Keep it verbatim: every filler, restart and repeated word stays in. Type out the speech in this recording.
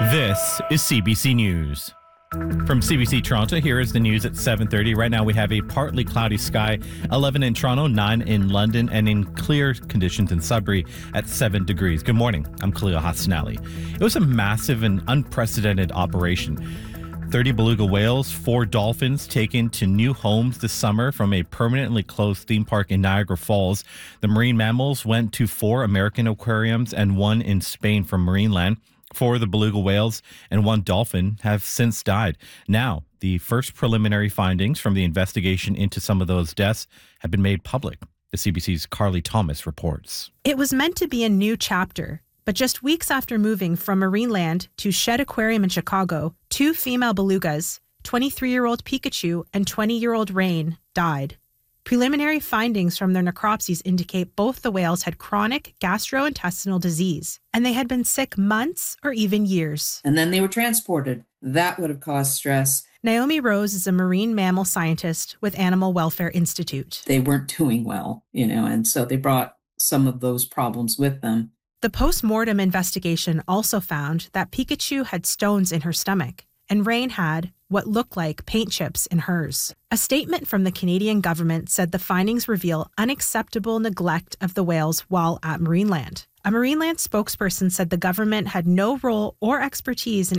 This is C B C News. From C B C Toronto, here is the news at seven thirty. Right now we have a partly cloudy sky, eleven in Toronto, nine in London, and in clear conditions in Sudbury at seven degrees. Good morning. I'm Khalil Hassanali. It was a massive and unprecedented operation. thirty beluga whales, four dolphins taken to new homes this summer from a permanently closed theme park in Niagara Falls. The marine mammals went to four American aquariums and one in Spain from Marineland. Four of the beluga whales and one dolphin have since died. Now, the first preliminary findings from the investigation into some of those deaths have been made public. The C B C's Carly Thomas reports. It was meant to be a new chapter, but just weeks after moving from Marineland to Shedd Aquarium in Chicago, two female belugas, twenty-three-year-old Pikachu and twenty-year-old Rain, died. Preliminary findings from their necropsies indicate both the whales had chronic gastrointestinal disease, and they had been sick months or even years. And then they were transported. That would have caused stress. Naomi Rose is a marine mammal scientist with Animal Welfare Institute. They weren't doing well, you know, and so they brought some of those problems with them. The post-mortem investigation also found that Pikachu had stones in her stomach, and Rain had what looked like paint chips in hers. A statement from the Canadian government said the findings reveal unacceptable neglect of the whales while at Marineland. A Marineland spokesperson said the government had no role or expertise in